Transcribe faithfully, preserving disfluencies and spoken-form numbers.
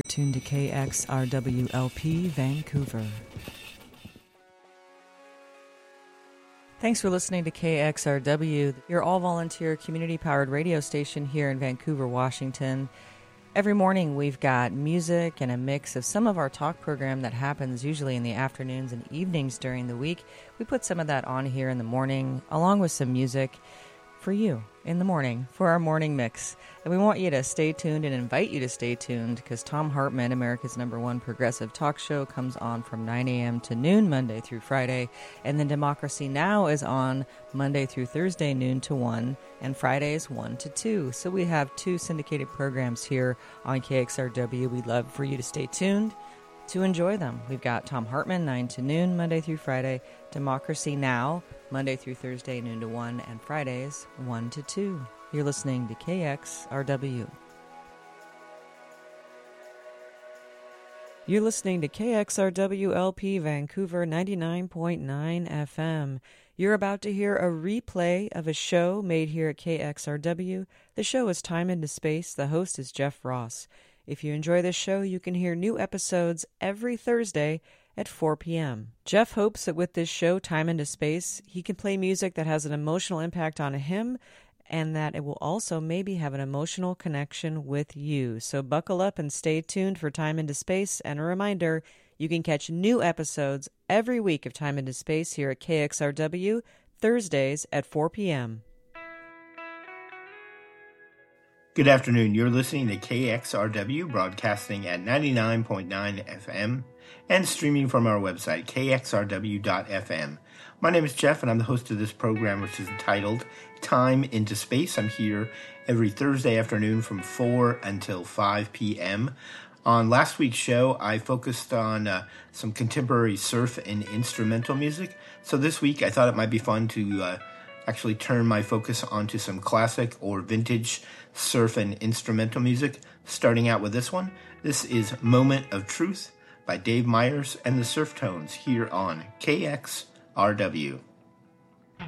Tuned to K X R W L P Vancouver. Thanks for listening to K X R W, your all-volunteer community-powered radio station here in Vancouver, Washington. Every morning we've got music and a mix of some of our talk program that happens usually in the afternoons and evenings during the week. We put some of that on here in the morning, along with some music for you in the morning, for our morning mix. And we want you to stay tuned and invite you to stay tuned because Thom Hartmann, America's number one progressive talk show, comes on from nine a.m. to noon, Monday through Friday. And then Democracy Now! Is on Monday through Thursday, noon to one, and Fridays, one to two. So we have two syndicated programs here on K X R W. We'd love for you to stay tuned to enjoy them. We've got Thom Hartmann, nine to noon, Monday through Friday. Democracy Now!, Monday through Thursday, noon to one, and Fridays, one to two. You're listening to K X R W. You're listening to K X R W L P Vancouver ninety-nine point nine F M. You're about to hear a replay of a show made here at K X R W. The show is Time into Space. The host is Jeff Ross. If you enjoy this show, you can hear new episodes every Thursday at four p.m. Jeff hopes that with this show, Time into Space, he can play music that has an emotional impact on him and that it will also maybe have an emotional connection with you. So buckle up and stay tuned for Time into Space. And a reminder, you can catch new episodes every week of Time into Space here at K X R W, Thursdays at four p.m. Good afternoon. You're listening to K X R W, broadcasting at ninety-nine point nine F M and streaming from our website, k x r w dot f m. My name is Jeff, and I'm the host of this program, which is entitled Time into Space. I'm here every Thursday afternoon from four until five p.m. On last week's show, I focused on uh, some contemporary surf and instrumental music. So this week, I thought it might be fun to uh, actually turn my focus onto some classic or vintage surf and instrumental music, starting out with this one. This is Moment of Truth by Dave Myers and the Surf Tones here on K X R W.